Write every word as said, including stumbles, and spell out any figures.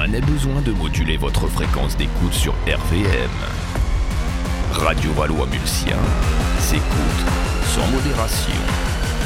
ait besoin de moduler votre fréquence d'écoute sur R V M. Radio Valois-Mulsien s'écoute sans modération.